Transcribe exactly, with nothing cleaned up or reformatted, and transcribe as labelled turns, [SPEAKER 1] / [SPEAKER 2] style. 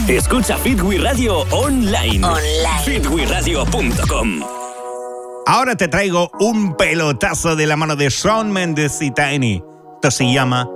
[SPEAKER 1] Escucha Fit We Radio online.
[SPEAKER 2] Online.
[SPEAKER 1] fit we radio punto com.
[SPEAKER 3] Ahora te traigo un pelotazo de la mano de Shawn Mendes y Tiny. Esto se llama